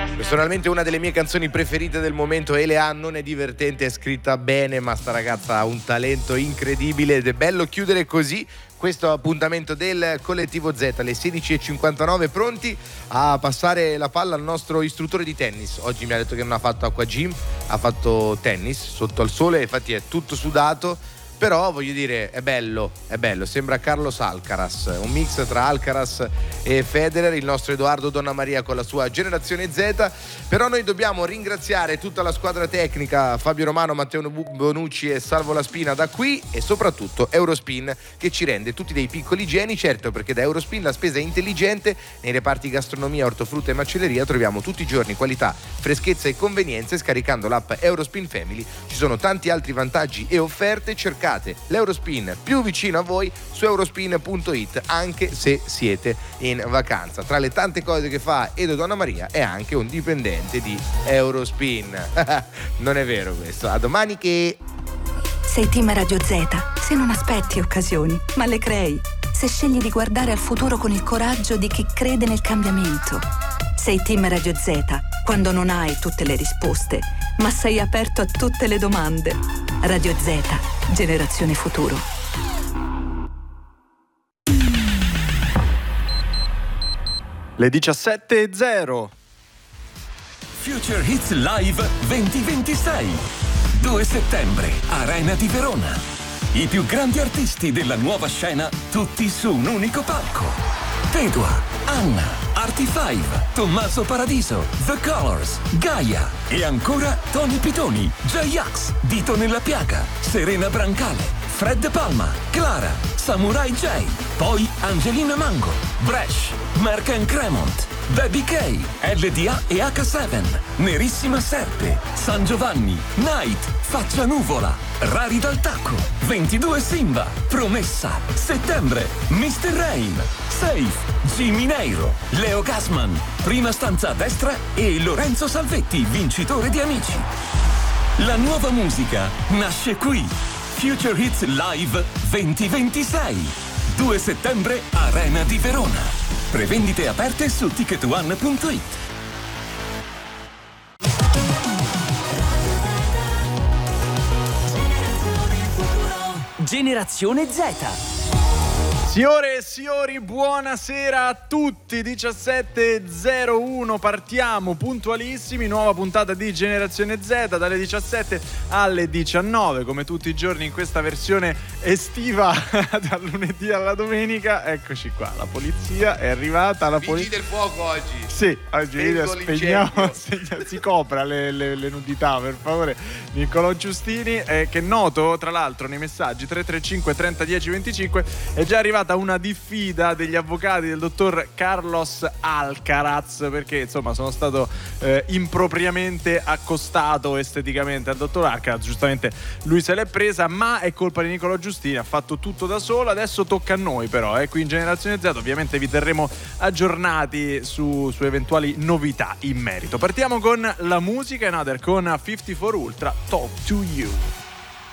Personalmente una delle mie canzoni preferite del momento, Elea, non è divertente, è scritta bene, ma sta ragazza ha un talento incredibile ed è bello chiudere così questo appuntamento del Collettivo Z, alle 16:59, pronti a passare la palla al nostro istruttore di tennis. Oggi mi ha detto che non ha fatto acqua gym, ha fatto tennis sotto al sole, infatti è tutto sudato. Però voglio dire, è bello, sembra Carlos Alcaraz, un mix tra Alcaraz e Federer, il nostro Edoardo Donnamaria con la sua generazione Z. Però noi dobbiamo ringraziare tutta la squadra tecnica, Fabio Romano, Matteo Bonucci e Salvo Laspina da qui, e soprattutto Eurospin, che ci rende tutti dei piccoli geni. Certo, perché da Eurospin la spesa è intelligente. Nei reparti gastronomia, ortofrutta e macelleria troviamo tutti i giorni qualità, freschezza e convenienze. Scaricando l'app Eurospin Family ci sono tanti altri vantaggi e offerte. Cercate l'Eurospin più vicino a voi su eurospin.it, anche se siete in vacanza. Tra le tante cose che fa Edo Donnamaria è anche un dipendente di Eurospin. Non è vero questo. A domani che... Sei team Radio Z se non aspetti occasioni, ma le crei. Se scegli di guardare al futuro con il coraggio di chi crede nel cambiamento. Sei team Radio Z quando non hai tutte le risposte, ma sei aperto a tutte le domande. Radio Z, generazione futuro. Le 17:00. Future Hits Live 2026. 2 settembre, Arena di Verona. I più grandi artisti della nuova scena, tutti su un unico palco. Tedua, Anna, Artie5, Tommaso Paradiso, The Colors, Gaia e ancora Tony Pitoni, J-Ax, Dito nella Piaga, Serena Brancale, Fred Palma, Clara, Samurai J, poi Angelina Mango, Bresh, Mark and Cremont, Baby K, LDA e H7, Nerissima Serpe, San Giovanni, Night, Faccia Nuvola, Rari dal Tacco, 22 Simba, Promessa, Settembre, Mr. Rain, Safe, Jimmy Neiro, Leo Gassman, Prima stanza a destra e Lorenzo Salvetti, vincitore di Amici. La nuova musica nasce qui. Future Hits Live 2026. 2 settembre, Arena di Verona. Prevendite aperte su ticketone.it. Generazione Z. Signore e signori, buonasera a tutti. 17:01, partiamo puntualissimi, nuova puntata di Generazione Z dalle 17 alle 19, come tutti i giorni in questa versione estiva dal lunedì alla domenica. Eccoci qua, la polizia è arrivata. Vigili del fuoco oggi. Sì, oggi spegniamo, si copra le nudità, per favore, Niccolò Giustini, che noto tra l'altro nei messaggi 335 30 10 25 è già arrivata una diffida degli avvocati del dottor Carlos Alcaraz, perché insomma sono stato impropriamente accostato esteticamente al dottor Alcaraz. Giustamente lui se l'è presa, ma è colpa di Niccolò Giustini, ha fatto tutto da solo. Adesso tocca a noi però, qui in Generazione Z ovviamente vi terremo aggiornati su eventuali novità in merito. Partiamo con la musica, Another con 54 Ultra, Talk to You.